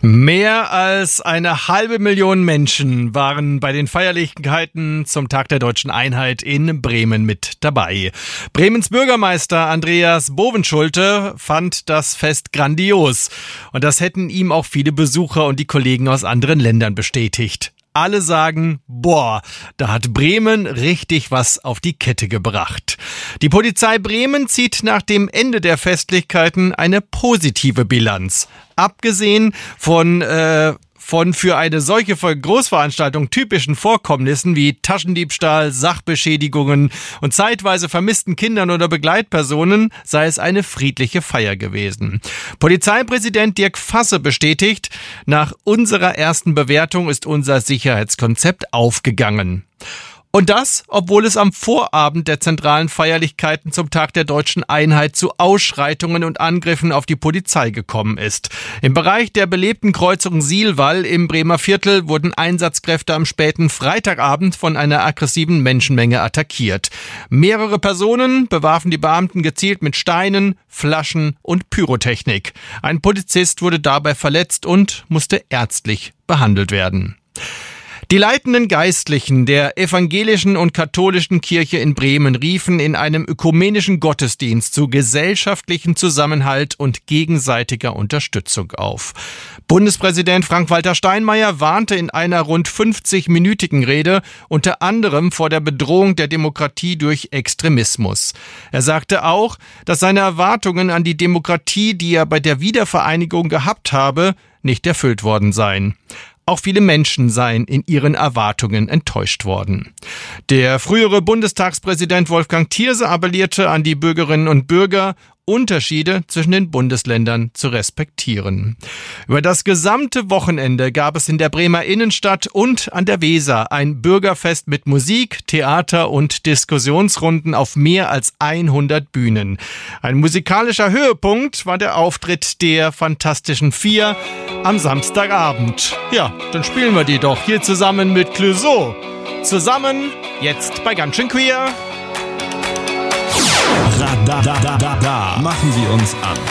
Mehr als 500.000 Menschen waren bei den Feierlichkeiten zum Tag der Deutschen Einheit in Bremen mit dabei. Bremens Bürgermeister Andreas Bovenschulte fand das Fest grandios. Und das hätten ihm auch viele Besucher und die Kollegen aus anderen Ländern bestätigt. Alle sagen, boah, da hat Bremen richtig was auf die Kette gebracht. Die Polizei Bremen zieht nach dem Ende der Festlichkeiten eine positive Bilanz. Abgesehen von für eine solche Großveranstaltung typischen Vorkommnissen wie Taschendiebstahl, Sachbeschädigungen und zeitweise vermissten Kindern oder Begleitpersonen sei es eine friedliche Feier gewesen. Polizeipräsident Dirk Fasse bestätigt, nach unserer ersten Bewertung ist unser Sicherheitskonzept aufgegangen. Und das, obwohl es am Vorabend der zentralen Feierlichkeiten zum Tag der Deutschen Einheit zu Ausschreitungen und Angriffen auf die Polizei gekommen ist. Im Bereich der belebten Kreuzung Sihlwall im Bremer Viertel wurden Einsatzkräfte am späten Freitagabend von einer aggressiven Menschenmenge attackiert. Mehrere Personen bewarfen die Beamten gezielt mit Steinen, Flaschen und Pyrotechnik. Ein Polizist wurde dabei verletzt und musste ärztlich behandelt werden. Die leitenden Geistlichen der evangelischen und katholischen Kirche in Bremen riefen in einem ökumenischen Gottesdienst zu gesellschaftlichem Zusammenhalt und gegenseitiger Unterstützung auf. Bundespräsident Frank-Walter Steinmeier warnte in einer rund 50-minütigen Rede unter anderem vor der Bedrohung der Demokratie durch Extremismus. Er sagte auch, dass seine Erwartungen an die Demokratie, die er bei der Wiedervereinigung gehabt habe, nicht erfüllt worden seien. Auch viele Menschen seien in ihren Erwartungen enttäuscht worden. Der frühere Bundestagspräsident Wolfgang Thierse appellierte an die Bürgerinnen und Bürger, Unterschiede zwischen den Bundesländern zu respektieren. Über das gesamte Wochenende gab es in der Bremer Innenstadt und an der Weser ein Bürgerfest mit Musik, Theater und Diskussionsrunden auf mehr als 100 Bühnen. Ein musikalischer Höhepunkt war der Auftritt der Fantastischen Vier am Samstagabend. Ja, dann spielen wir die doch hier zusammen mit Clouseau. Zusammen, jetzt bei Ganz schön queer. Machen Sie uns an.